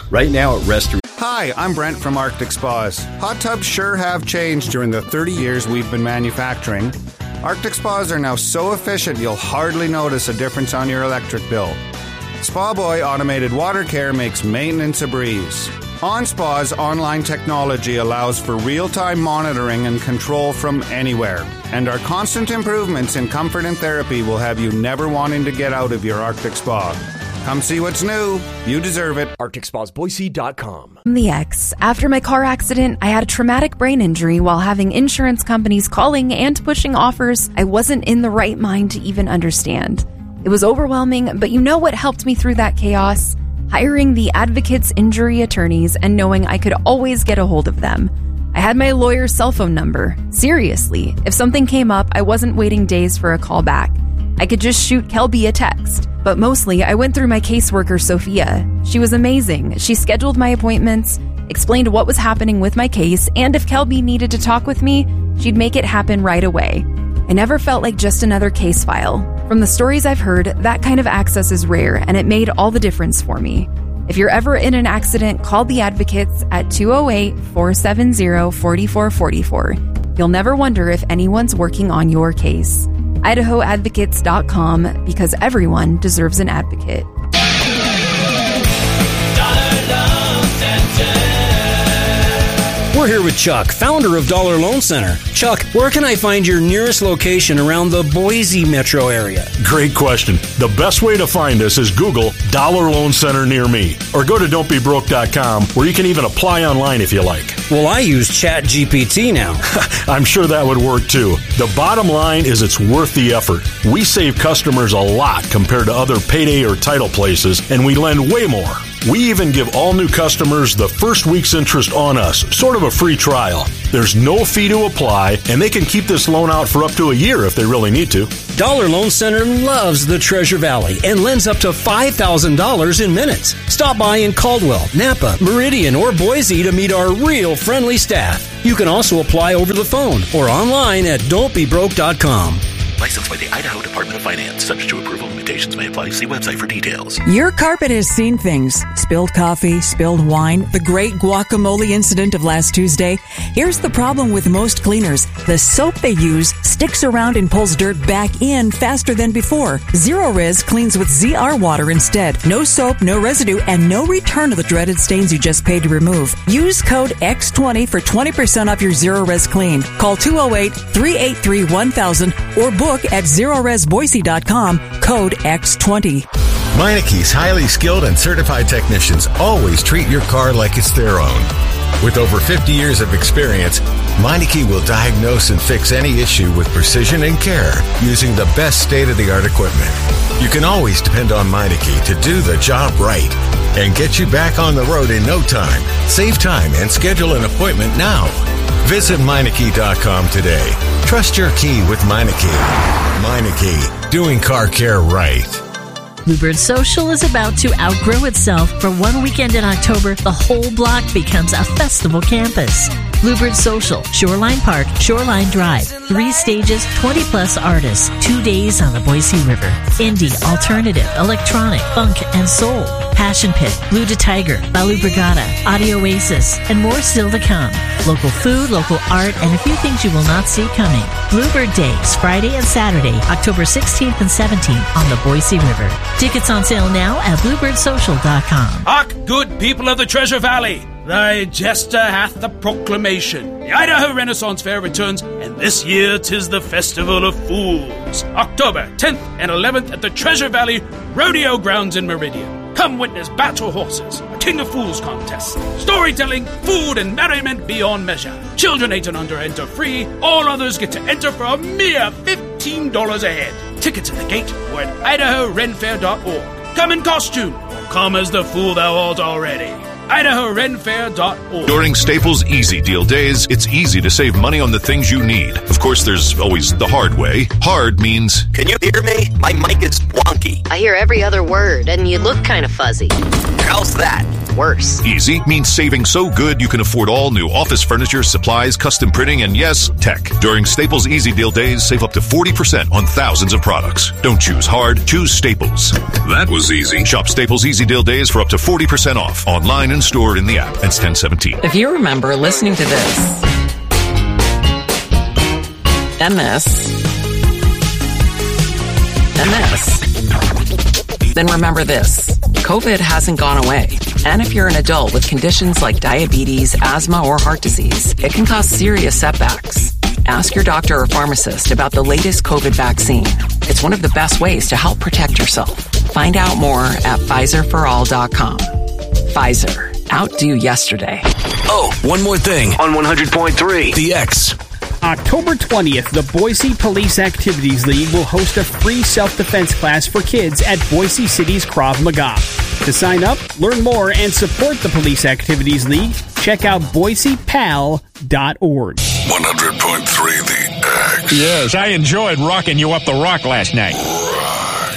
Right now at Restoration. Hi, I'm Brent from Arctic Spas. Hot tubs sure have changed during the 30 years we've been manufacturing. Arctic Spas are now so efficient you'll hardly notice a difference on your electric bill. Spa Boy Automated Water Care makes maintenance a breeze. OnSpa's online technology allows for real-time monitoring and control from anywhere. And our constant improvements in comfort and therapy will have you never wanting to get out of your Arctic Spa. Come see what's new. You deserve it. ArcticSpasBoise.com. I'm the ex. After my car accident, I had a traumatic brain injury while having insurance companies calling and pushing offers I wasn't in the right mind to even understand. It was overwhelming, but you know what helped me through that chaos? Hiring the Advocates Injury Attorneys and knowing I could always get a hold of them. I had my lawyer's cell phone number. Seriously, if something came up, I wasn't waiting days for a call back. I could just shoot Kelby a text. But mostly, I went through my caseworker, Sophia. She was amazing. She scheduled my appointments, explained what was happening with my case, and if Kelby needed to talk with me, she'd make it happen right away. I never felt like just another case file. From the stories I've heard, that kind of access is rare, and it made all the difference for me. If you're ever in an accident, call the Advocates at 208-470-4444. You'll never wonder if anyone's working on your case. IdahoAdvocates.com, because everyone deserves an advocate. We're here with Chuck, founder of Dollar Loan Center. Chuck, where can I find your nearest location around the Boise metro area? Great question. The best way to find us is Google Dollar Loan Center near me, or go to don'tbebroke.com, where you can even apply online if you like. Well, I use ChatGPT now. I'm sure that would work too. The bottom line is it's worth the effort. We save customers a lot compared to other payday or title places, and we lend way more. We even give all new customers the first week's interest on us, sort of a free trial. There's no fee to apply, and they can keep this loan out for up to a year if they really need to. Dollar Loan Center loves the Treasure Valley and lends up to $5,000 in minutes. Stop by in Caldwell, Napa, Meridian, or Boise to meet our real friendly staff. You can also apply over the phone or online at don'tbebroke.com. Licensed by the Idaho Department of Finance. Subject to approval. Limitations may apply. See website for details. Your carpet has seen things. Spilled coffee, spilled wine, the great guacamole incident of last Tuesday. Here's the problem with most cleaners. The soap they use sticks around and pulls dirt back in faster than before. Zero Res cleans with ZR water instead. No soap, no residue, and no return of the dreaded stains you just paid to remove. Use code X20 for 20% off your Zero Res clean. Call 208-383-1000 or book at ZeroResBoise.com, code X20. Meineke's highly skilled and certified technicians always treat your car like it's their own. With over 50 years of experience, Meineke will diagnose and fix any issue with precision and care using the best state-of-the-art equipment. You can always depend on Meineke to do the job right and get you back on the road in no time. Save time and schedule an appointment now. Visit Meineke.com today. Trust your key with Meineke. Meineke, doing car care right. Bluebird Social is about to outgrow itself. For one weekend in October, the whole block becomes a festival campus. Bluebird Social, Shoreline Park, Shoreline Drive. 3 stages, 20-plus artists. 2 days on the Boise River. Indie, alternative, electronic, funk, and soul. Passion Pit, Blue to Tiger, Balu Brigada, Audio Oasis, and more still to come. Local food, local art, and a few things you will not see coming. Bluebird Days, Friday and Saturday, October 16th and 17th on the Boise River. Tickets on sale now at bluebirdsocial.com. Hark, good people of the Treasure Valley! Thy jester hath the proclamation. The Idaho Renaissance Fair returns, and this year 'tis the Festival of Fools. October 10th and 11th at the Treasure Valley Rodeo Grounds in Meridian. Come witness battle horses, a King of Fools contest, storytelling, food, and merriment beyond measure. Children 8 and under enter free. All others get to enter for a mere $15 a head. Tickets at the gate or at idahorenfair.org. Come in costume, or come as the fool thou art already. idahorenfair.org. During Staples Easy Deal Days, it's easy to save money on the things you need. Of course, there's always the hard way. Hard means... Can you hear me? My mic is wonky. I hear every other word, and you look kind of fuzzy. How's that? worse. Easy means saving so good you can afford all new office furniture, supplies, custom printing, and yes, tech. During Staples Easy Deal Days, save up to 40% on thousands of products. Don't choose hard, choose Staples. That was easy. Shop Staples Easy Deal Days for up to 40% off. Online and store in the app. It's 10/17. If you remember listening to this, and this, then remember this. COVID hasn't gone away. And if you're an adult with conditions like diabetes, asthma, or heart disease, it can cause serious setbacks. Ask your doctor or pharmacist about the latest COVID vaccine. It's one of the best ways to help protect yourself. Find out more at PfizerForAll.com. Pfizer. Outdo yesterday. Oh, one more thing. On 100.3, The X. October 20th, the Boise Police Activities League will host a free self-defense class for kids at Boise City's Krav Maga. To sign up, learn more, and support the Police Activities League, check out boisepal.org. 100.3 The X. Yes, I enjoyed rocking you up the rock last night.